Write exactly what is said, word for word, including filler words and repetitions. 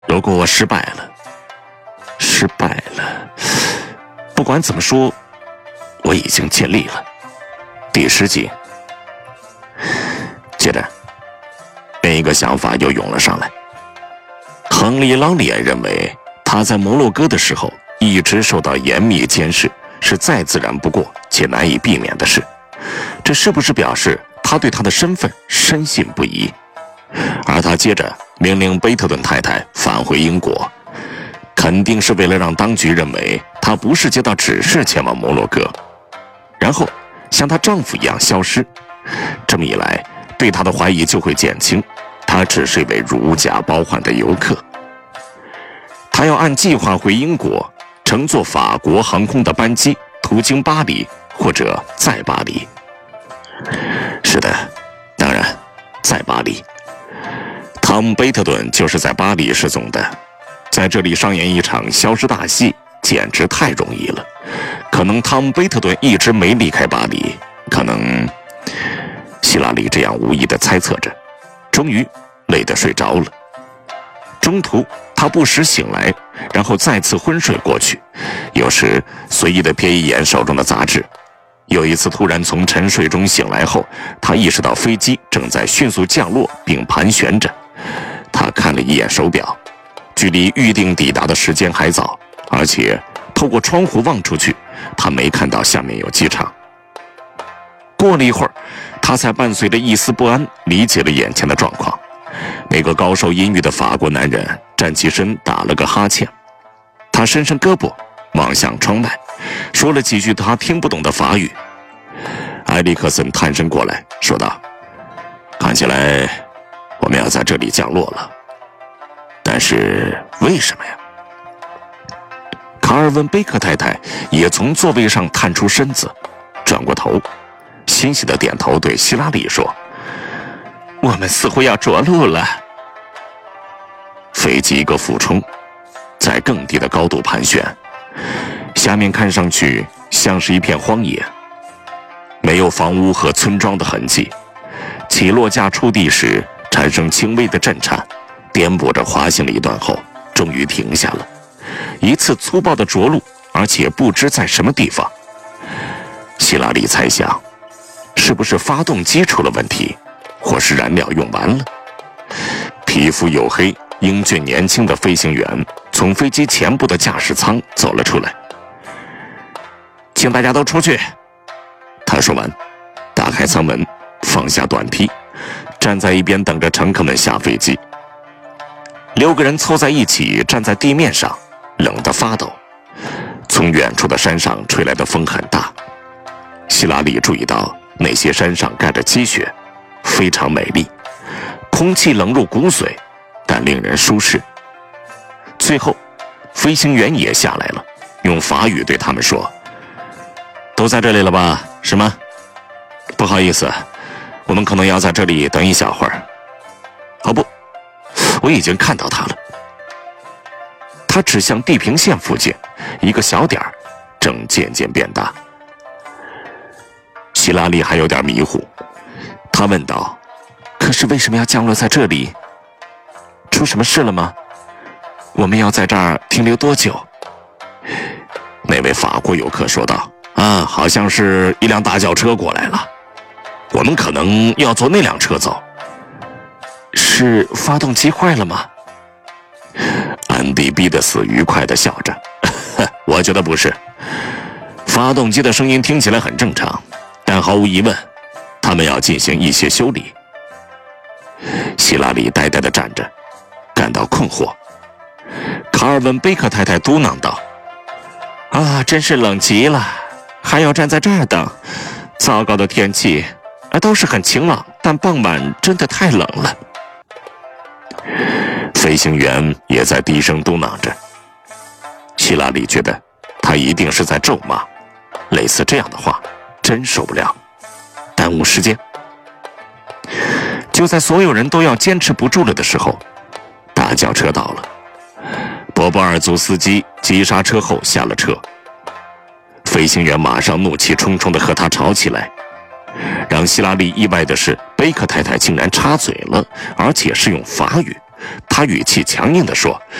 如果我失败了，失败了，不管怎么说，我已经尽力了。第十集，接着，另一个想法又涌了上来。亨利·劳里安认为，他在摩洛哥的时候一直受到严密监视，是再自然不过且难以避免的事。这是不是表示他对他的身份深信不疑？而他接着命令贝特顿太太返回英国，肯定是为了让当局认为她不是接到指示前往摩洛哥，然后像她丈夫一样消失。这么一来，对她的怀疑就会减轻，她只是一位如假包换的游客。她要按计划回英国，乘坐法国航空的班机途经巴黎或者在巴黎。是的，当然在巴黎。汤姆·贝特顿就是在巴黎失踪的，在这里上演一场消失大戏，简直太容易了。可能汤姆·贝特顿一直没离开巴黎，可能……希拉里这样无意地猜测着，终于累得睡着了。中途他不时醒来，然后再次昏睡过去，有时随意地瞥一眼手中的杂志。有一次突然从沉睡中醒来后，他意识到飞机正在迅速降落并盘旋着。他看了一眼手表，距离预定抵达的时间还早，而且透过窗户望出去，他没看到下面有机场。过了一会儿，他才伴随着一丝不安理解了眼前的状况。那个高受阴郁的法国男人站起身，打了个哈欠。他伸伸胳膊望向窗外，说了几句他听不懂的法语。埃里克森探身过来说道：“看起来我们要在这里降落了，但是为什么呀？”卡尔文·贝克太太也从座位上探出身子，转过头，欣喜地点头对希拉里说：“我们似乎要着陆了。”飞机一个俯冲，在更低的高度盘旋，下面看上去像是一片荒野，没有房屋和村庄的痕迹。起落架触地时产生轻微的震颤，颠簸着滑行了一段后，终于停下了。一次粗暴的着陆，而且不知在什么地方。希拉里猜想，是不是发动机出了问题，或是燃料用完了？皮肤黝黑、英俊年轻的飞行员从飞机前部的驾驶舱走了出来。“请大家都出去。”他说完，打开舱门，放下短梯，站在一边等着乘客们下飞机。六个人凑在一起站在地面上，冷得发抖。从远处的山上吹来的风很大，希拉里注意到那些山上盖着积雪，非常美丽，空气冷入骨髓，但令人舒适。最后飞行员也下来了，用法语对他们说：“都在这里了吧？是吗？不好意思，我们可能要在这里等一小会儿。”“哦不，我已经看到他了。”他指向地平线附近一个小点儿，正渐渐变大。希拉里还有点迷糊，他问道：“可是为什么要降落在这里？出什么事了吗？我们要在这儿停留多久？”那位法国游客说道：“啊，好像是一辆大轿车过来了，我们可能要坐那辆车走。”“是发动机坏了吗？”安迪逼得死愉快地笑着：“我觉得不是，发动机的声音听起来很正常，但毫无疑问，他们要进行一些修理。”希拉里呆呆地站着，感到困惑。卡尔文·贝克太太嘟囔道：“啊，真是冷极了，还要站在这儿等。糟糕的天气，都是很晴朗，但傍晚真的太冷了。”飞行员也在低声嘟囔着。希拉里觉得他一定是在咒骂，类似这样的话真受不了，耽误时间。就在所有人都要坚持不住了的时候，大轿车到了。博博尔族司机急刹车后下了车，飞行员马上怒气冲冲地和他吵起来。让希拉里意外的是，贝克太太竟然插嘴了，而且是用法语， 他语气强硬地说：“